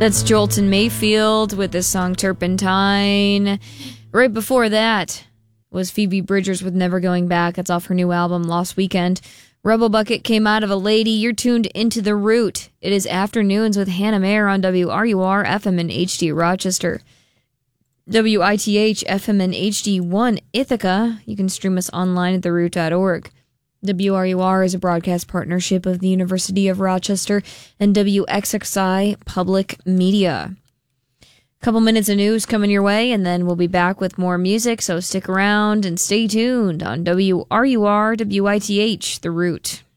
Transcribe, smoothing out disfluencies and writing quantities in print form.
That's Jolton Mayfield with the song Turpentine. Right before that was Phoebe Bridgers with Never Going Back. That's off her new album, Lost Weekend. Rebel Bucket Came Out of a Lady. You're tuned into The Root. It is Afternoons with Hannah Mayer on WRUR FM and HD Rochester. WITH FM and HD1 Ithaca. You can stream us online at theroot.org. WRUR is a broadcast partnership of the University of Rochester and WXXI Public Media. A couple minutes of news coming your way, and then we'll be back with more music, so stick around and stay tuned on WRUR WITH, The Root.